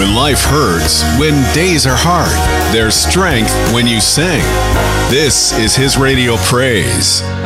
When life hurts, when days are hard, there's strength when you sing. This is His Radio Praise.